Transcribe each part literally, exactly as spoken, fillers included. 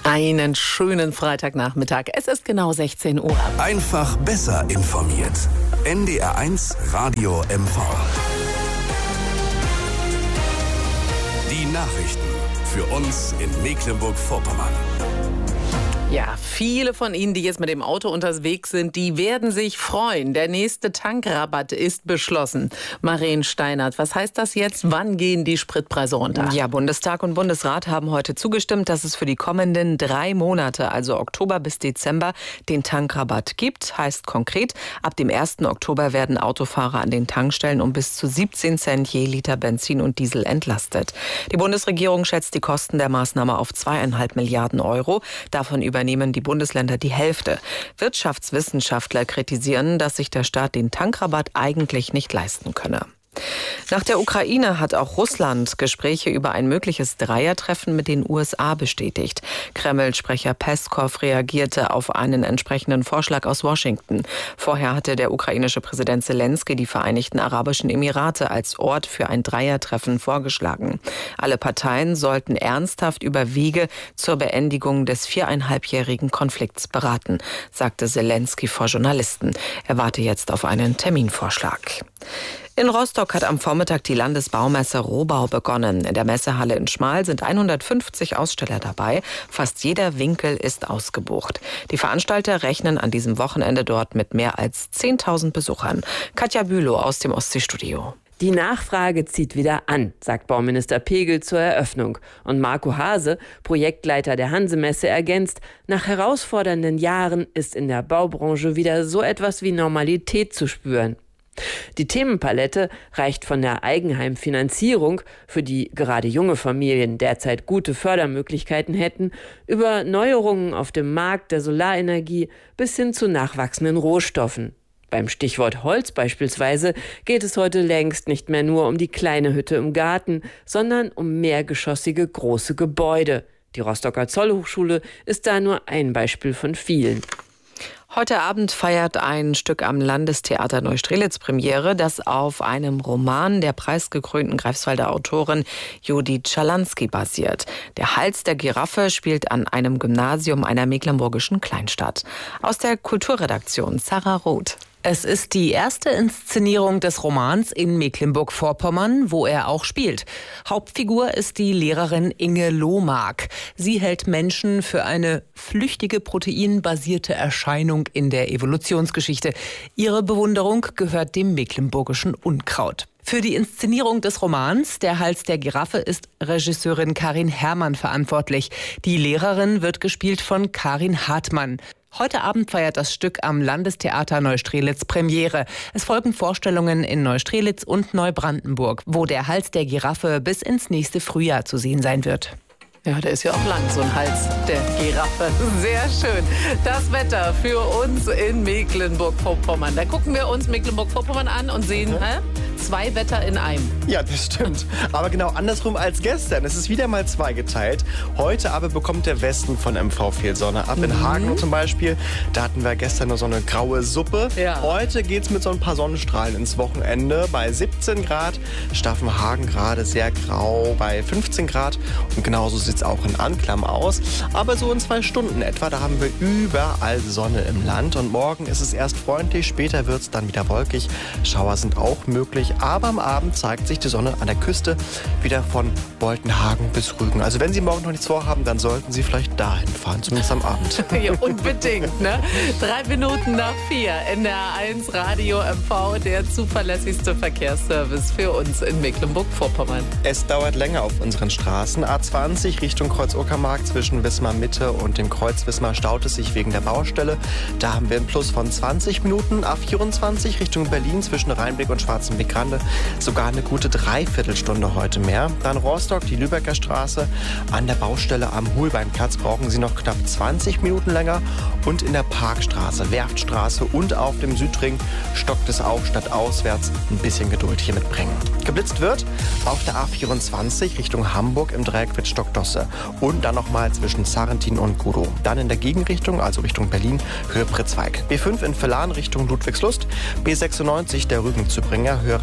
Einen schönen Freitagnachmittag. Es ist genau sechzehn Uhr. Einfach besser informiert. N D R eins Radio M V. Die Nachrichten für uns in Mecklenburg-Vorpommern. Ja, viele von Ihnen, die jetzt mit dem Auto unterwegs sind, die werden sich freuen. Der nächste Tankrabatt ist beschlossen. Maren Steinert, was heißt das jetzt? Wann gehen die Spritpreise runter? Ja, Bundestag und Bundesrat haben heute zugestimmt, dass es für die kommenden drei Monate, also Oktober bis Dezember, den Tankrabatt gibt. Heißt konkret, ab dem ersten Oktober werden Autofahrer an den Tankstellen um bis zu siebzehn Cent je Liter Benzin und Diesel entlastet. Die Bundesregierung schätzt die Kosten der Maßnahme auf zweieinhalb Milliarden Euro. Davon übernehmen die Bundesländer die Hälfte. Wirtschaftswissenschaftler kritisieren, dass sich der Staat den Tankrabatt eigentlich nicht leisten könne. Nach der Ukraine hat auch Russland Gespräche über ein mögliches Dreiertreffen mit den U S A bestätigt. Kreml-Sprecher Peskov reagierte auf einen entsprechenden Vorschlag aus Washington. Vorher hatte der ukrainische Präsident Zelensky die Vereinigten Arabischen Emirate als Ort für ein Dreiertreffen vorgeschlagen. Alle Parteien sollten ernsthaft über Wege zur Beendigung des viereinhalbjährigen Konflikts beraten, sagte Zelensky vor Journalisten. Er warte jetzt auf einen Terminvorschlag. In Rostock hat am Vormittag die Landesbaumesse Rohbau begonnen. In der Messehalle in Schmal sind hundertfünfzig Aussteller dabei. Fast jeder Winkel ist ausgebucht. Die Veranstalter rechnen an diesem Wochenende dort mit mehr als zehntausend Besuchern. Katja Bülow aus dem Ostseestudio. Die Nachfrage zieht wieder an, sagt Bauminister Pegel zur Eröffnung. Und Marco Hase, Projektleiter der Hansemesse, ergänzt, nach herausfordernden Jahren ist in der Baubranche wieder so etwas wie Normalität zu spüren. Die Themenpalette reicht von der Eigenheimfinanzierung, für die gerade junge Familien derzeit gute Fördermöglichkeiten hätten, über Neuerungen auf dem Markt der Solarenergie bis hin zu nachwachsenden Rohstoffen. Beim Stichwort Holz beispielsweise geht es heute längst nicht mehr nur um die kleine Hütte im Garten, sondern um mehrgeschossige große Gebäude. Die Rostocker Zollhochschule ist da nur ein Beispiel von vielen. Heute Abend feiert ein Stück am Landestheater Neustrelitz Premiere, das auf einem Roman der preisgekrönten Greifswalder Autorin Judith Schalansky basiert. Der Hals der Giraffe spielt an einem Gymnasium einer mecklenburgischen Kleinstadt. Aus der Kulturredaktion Sarah Roth. Es ist die erste Inszenierung des Romans in Mecklenburg-Vorpommern, wo er auch spielt. Hauptfigur ist die Lehrerin Inge Lohmark. Sie hält Menschen für eine flüchtige, proteinbasierte Erscheinung in der Evolutionsgeschichte. Ihre Bewunderung gehört dem mecklenburgischen Unkraut. Für die Inszenierung des Romans Der Hals der Giraffe ist Regisseurin Karin Herrmann verantwortlich. Die Lehrerin wird gespielt von Karin Hartmann. Heute Abend feiert das Stück am Landestheater Neustrelitz Premiere. Es folgen Vorstellungen in Neustrelitz und Neubrandenburg, wo der Hals der Giraffe bis ins nächste Frühjahr zu sehen sein wird. Ja, der ist ja auch lang, so ein Hals der Giraffe. Sehr schön. Das Wetter für uns in Mecklenburg-Vorpommern. Da gucken wir uns Mecklenburg-Vorpommern an und sehen mhm. hä? zwei Wetter in einem. Ja, das stimmt. Aber genau andersrum als gestern. Es ist wieder mal zweigeteilt. Heute aber bekommt der Westen von M V viel Sonne ab. In mhm. Hagen zum Beispiel, da hatten wir gestern nur so eine graue Suppe. Ja. Heute geht es mit so ein paar Sonnenstrahlen ins Wochenende. Bei siebzehn Grad, Staffenhagen gerade sehr grau bei fünfzehn Grad. Und genauso sieht es auch in Anklam aus. Aber so in zwei Stunden etwa, da haben wir überall Sonne im Land. Und morgen ist es erst freundlich, später wird es dann wieder wolkig. Schauer sind auch möglich. Aber am Abend zeigt sich die Sonne an der Küste wieder von Boltenhagen bis Rügen. Also wenn Sie morgen noch nichts vorhaben, dann sollten Sie vielleicht dahin fahren, zumindest am Abend. Ja, unbedingt, ne? Drei Minuten nach vier. N D R eins Radio M V, der zuverlässigste Verkehrsservice für uns in Mecklenburg-Vorpommern. Es dauert länger auf unseren Straßen. A zwanzig Richtung Kreuz-Uckermark zwischen Wismar-Mitte und dem Kreuz Wismar staut es sich wegen der Baustelle. Da haben wir einen Plus von zwanzig Minuten. A vierundzwanzig Richtung Berlin zwischen Rheinblick und Schwarzenbeck-Grande sogar eine gute Dreiviertelstunde heute mehr. Dann Rostock, die Lübecker Straße. An der Baustelle am Holbeinplatz brauchen Sie noch knapp zwanzig Minuten länger. Und in der Parkstraße, Werftstraße und auf dem Südring stockt es auch statt auswärts. Ein bisschen Geduld hier mitbringen. Geblitzt wird auf der A vierundzwanzig Richtung Hamburg im Dreieck Wittstock-Dosse. Und dann nochmal zwischen Sarrentin und Gudow. Dann in der Gegenrichtung, also Richtung Berlin, Höhe Pritzweig. B fünf in Villan Richtung Ludwigslust. B sechsundneunzig der Rügen-Zübringer, Höhe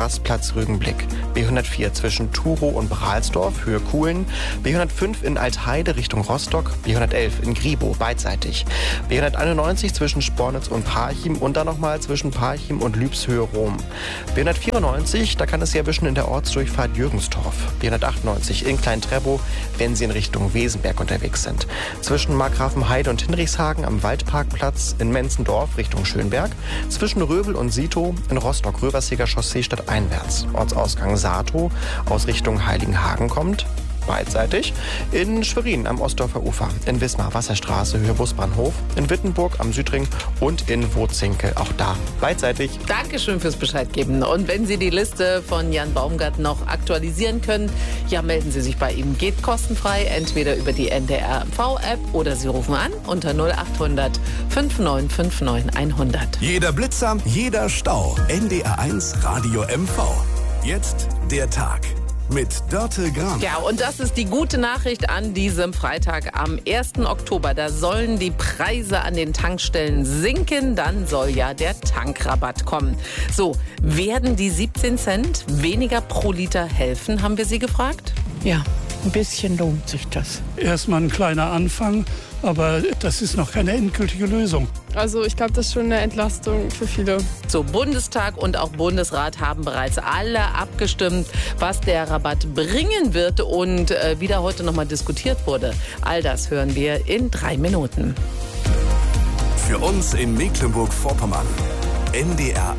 Rastplatz Rügenblick. B hundertvier zwischen Turow und Brahlsdorf, Höhe Kuhlen. B hundertfünf in Altheide Richtung Rostock. B hundertelf in Gribow, beidseitig. B hunderteinundneunzig zwischen Spornitz und Parchim und dann nochmal zwischen Parchim und Lübshöhe Rom. B hundertvierundneunzig, da kann es Sie erwischen in der Ortsdurchfahrt Jürgenstorf. B hundertachtundneunzig in Klein-Trebow, wenn Sie in Richtung Wesenberg unterwegs sind. Zwischen Markgrafenheide und Hinrichshagen am Waldparkplatz in Menzendorf Richtung Schönberg. Zwischen Röbel und Sito in Rostock-Röverseger Chaussee stadteinwärts. Ortsausgang Sato aus Richtung Heiligenhagen kommt. Beidseitig. In Schwerin am Ostdorfer Ufer, in Wismar Wasserstraße Höhe Busbahnhof, in Wittenburg am Südring und in Wotzinkel auch da. Beidseitig. Dankeschön fürs Bescheid geben. Und wenn Sie die Liste von Jan Baumgart noch aktualisieren können, ja, melden Sie sich bei ihm. Geht kostenfrei, entweder über die N D R M V-App oder Sie rufen an unter null achthundert fünfundneunzig neunundfünfzig hundert. Jeder Blitzer, jeder Stau. N D R eins Radio M V. Jetzt der Tag mit Dörte Gram. Ja, und das ist die gute Nachricht an diesem Freitag am ersten Oktober. Da sollen die Preise an den Tankstellen sinken. Dann soll ja der Tankrabatt kommen. So, werden die siebzehn Cent weniger pro Liter helfen, haben wir Sie gefragt? Ja, ein bisschen lohnt sich das. Erstmal ein kleiner Anfang, aber das ist noch keine endgültige Lösung. Also ich glaube, das ist schon eine Entlastung für viele. So, Bundestag und auch Bundesrat haben bereits alle abgestimmt, was der Rabatt bringen wird und äh, wie da heute nochmal diskutiert wurde. All das hören wir in drei Minuten. Für uns in Mecklenburg-Vorpommern. N D R